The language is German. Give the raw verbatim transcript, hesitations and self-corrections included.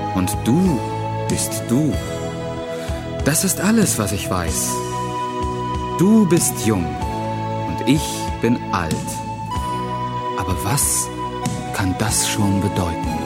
Und du bist du. Das ist alles, was ich weiß. Du bist jung und ich bin alt. Aber was kann das schon bedeuten?